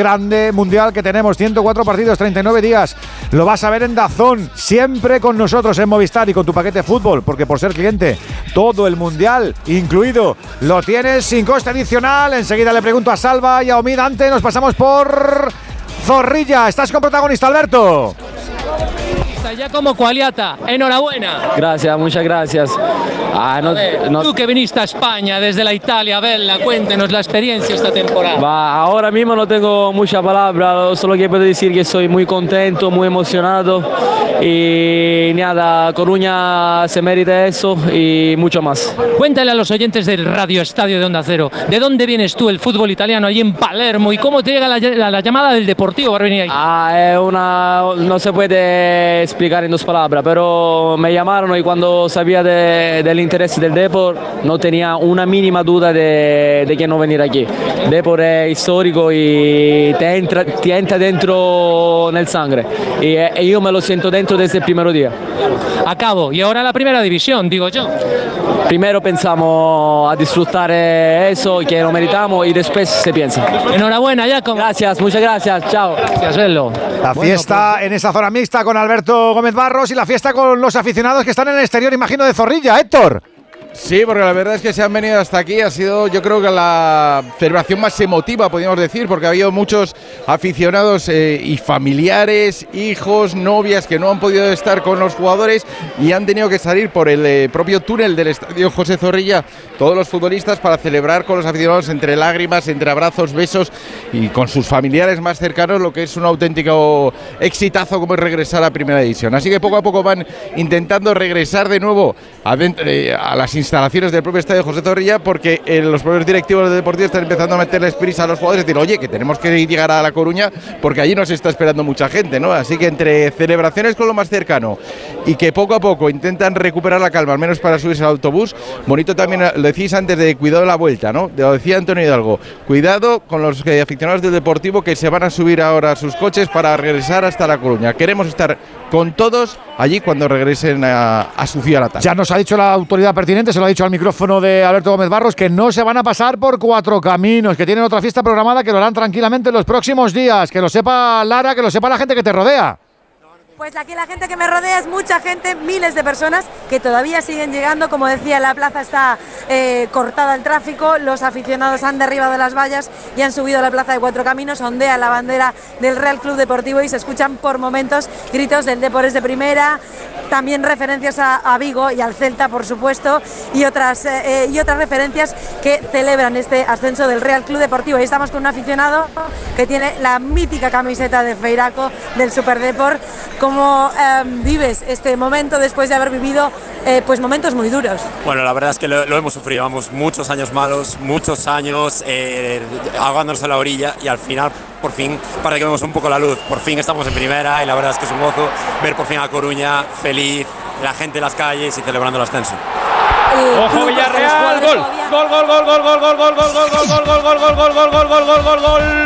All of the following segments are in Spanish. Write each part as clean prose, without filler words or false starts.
grande mundial que tenemos. 104 partidos, 39 días. Lo vas a ver en DAZN, siempre con nosotros en Movistar y con tu paquete fútbol, porque por ser cliente, todo el mundial incluido lo tienes sin coste adicional. Enseguida le pregunto a Salva y a Omid. Antes nos pasamos por Zorrilla. Estás con protagonista, Alberto. Ya como Qualiata, enhorabuena. Gracias, muchas gracias. Tú que viniste a España desde la Italia, Bella, cuéntenos la experiencia esta temporada. Ahora mismo no tengo mucha palabra, solo que puedo decir que estoy muy contento, muy emocionado y nada, Coruña se merita eso y mucho más. Cuéntale a los oyentes del Radio Estadio de Onda Cero, ¿de dónde vienes tú, el fútbol italiano, allí en Palermo, y cómo te llega la llamada del Deportivo para venir ahí? No se puede explicar en dos palabras, pero me llamaron y cuando sabía del interés del Depor no tenía una mínima duda de que no venir aquí. Depor es histórico y te entra dentro nel sangre y yo me lo siento dentro desde el primer día. Acabo, y ahora la primera división, digo yo. Primero pensamos a disfrutar eso, que lo meritamos, y después se piensa. Enhorabuena, Jacob. Gracias, muchas gracias, chao. Gracias, Bello. La fiesta en esa zona mixta con Alberto Gómez Barros y la fiesta con los aficionados que están en el exterior, imagino, de Zorrilla. Héctor. Sí, porque la verdad es que se han venido hasta aquí. Ha sido, yo creo, que la celebración más emotiva, podríamos decir, porque ha habido muchos aficionados y familiares, hijos, novias que no han podido estar con los jugadores y han tenido que salir por el propio túnel del Estadio José Zorrilla, todos los futbolistas, para celebrar con los aficionados entre lágrimas, entre abrazos, besos y con sus familiares más cercanos, lo que es un auténtico exitazo como es regresar a Primera División. Así que poco a poco van intentando regresar de nuevo a las instalaciones del propio Estadio José Zorrilla, porque los propios directivos del Deportivo están empezando a meterles prisa a los jugadores y decir, oye, que tenemos que llegar a La Coruña porque allí nos está esperando mucha gente, ¿no? Así que entre celebraciones con lo más cercano y que poco a poco intentan recuperar la calma, al menos para subirse al autobús. Bonito también, lo decís antes, de cuidado de la vuelta, ¿no? Lo decía Antonio Hidalgo, cuidado con los aficionados del Deportivo que se van a subir ahora a sus coches para regresar hasta La Coruña. Queremos estar con todos allí cuando regresen a su ciudad natal. Ya nos ha dicho la autoridad pertinente, se lo ha dicho al micrófono de Alberto Gómez Barros, que no se van a pasar por Cuatro Caminos, que tienen otra fiesta programada que lo harán tranquilamente en los próximos días. Que lo sepa Lara, que lo sepa la gente que te rodea. Pues aquí la gente que me rodea es mucha gente, miles de personas que todavía siguen llegando. Como decía, la plaza está cortada el tráfico, los aficionados han derribado las vallas y han subido a la plaza de Cuatro Caminos, ondea la bandera del Real Club Deportivo y se escuchan por momentos gritos del Depor de primera, también referencias a Vigo y al Celta, por supuesto, y otras referencias que celebran este ascenso del Real Club Deportivo. Y estamos con un aficionado que tiene la mítica camiseta de Feiraco del Super Depor. ¿Cómo vives este momento después de haber vivido pues momentos muy duros? Bueno, la verdad es que lo hemos sufrido, vamos, muchos años malos, muchos años ahogándonos a la orilla, y al final, por fin, parece que vemos un poco la luz. Por fin estamos en primera y la verdad es que es un gozo ver por fin a Coruña feliz, la gente en las calles y celebrando el ascenso. ¡Ojo Villarreal! ¡Gol! ¡Gol, gol, gol, gol, gol, gol, gol, gol, gol, gol, gol, gol, gol, gol, gol, gol, gol, gol, gol,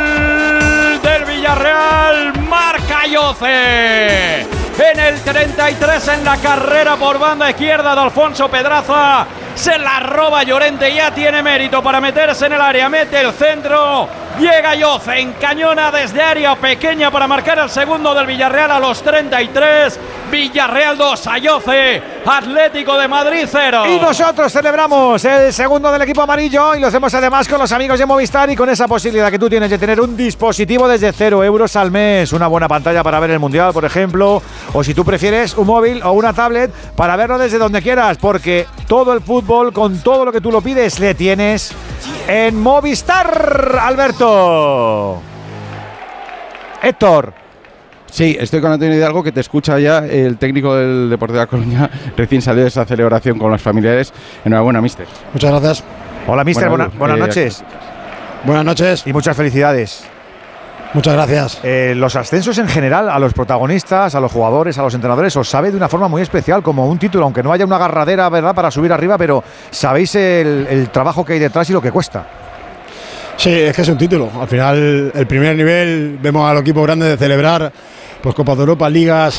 gol del Villarreal! ¡Marca Yoce! En el 33, en la carrera por banda izquierda de Alfonso Pedraza, se la roba Llorente, ya tiene mérito para meterse en el área, mete el centro, llega Yoce, encañona desde área pequeña para marcar el segundo del Villarreal a los 33, Villarreal 2, Yoce, Atlético de Madrid 0. Y nosotros celebramos el segundo del equipo amarillo y lo hacemos además con los amigos de Movistar y con esa posibilidad que tú tienes de tener un dispositivo desde 0 euros al mes, una buena pantalla para ver el Mundial, por ejemplo, o si tú prefieres un móvil o una tablet para verlo desde donde quieras, porque todo el fútbol, con todo lo que tú lo pides, le tienes en Movistar. Alberto. Héctor. Sí, estoy con Antonio Hidalgo, que te escucha ya, el técnico del Deportivo de La Coruña, recién salió de esa celebración con los familiares. Enhorabuena, míster. Muchas gracias. Hola, míster, buenas noches. Buenas noches. Y muchas felicidades. Muchas gracias. Los ascensos en general, a los protagonistas, a los jugadores, a los entrenadores, os sabe de una forma muy especial, como un título, aunque no haya una agarradera, ¿verdad?, para subir arriba, pero sabéis el trabajo que hay detrás y lo que cuesta. Sí, es que es un título. Al final, el primer nivel, vemos al equipo grande de celebrar pues Copas de Europa, Ligas,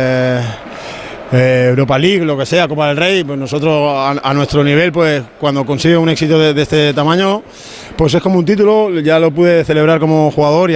Europa League, lo que sea, Copa del Rey. Pues nosotros a nuestro nivel, pues cuando consigue un éxito de este tamaño, pues es como un título. Ya lo pude celebrar como jugador.